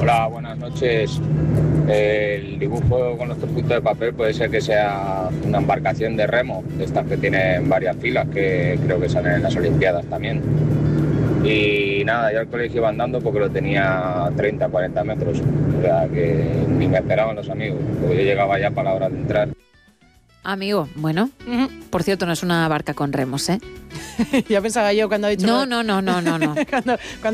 Hola, buenas noches. El dibujo con los trocitos de papel puede ser que sea una embarcación de remo, de estas que tienen varias filas, que creo que salen en las Olimpiadas también. Y nada, yo al colegio iba andando porque lo tenía a 30, 40 metros. O sea que ni me esperaban los amigos, porque yo llegaba ya para la hora de entrar. Amigo, bueno, por cierto, no es una barca con remos, ¿eh? Ya pensaba yo cuando ha dicho... No. cuando